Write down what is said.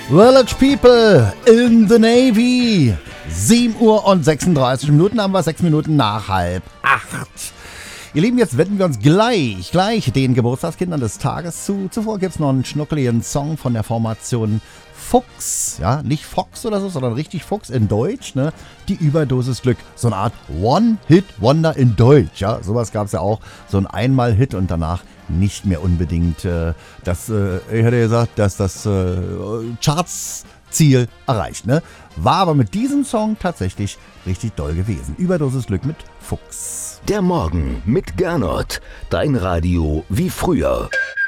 Village People in the Navy. 7 Uhr und 36 Minuten haben wir, 6 Minuten nach 7:30. Ihr Lieben, jetzt wenden wir uns gleich den Geburtstagskindern des Tages zu. Zuvor gibt es noch einen schnuckeligen Song von der Formation Fuchs. Ja, nicht Fox oder so, sondern richtig Fuchs in Deutsch. Ne? Die Überdosis Glück. So eine Art One-Hit-Wonder in Deutsch. Ja, sowas gab es ja auch. So ein Einmal-Hit und danach nicht mehr unbedingt ich hätte gesagt, dass das Charts-Ziel erreicht. Ne? War aber mit diesem Song tatsächlich richtig doll gewesen. Überdosis Glück mit Fuchs. Der Morgen mit Gernot. Dein Radio wie früher.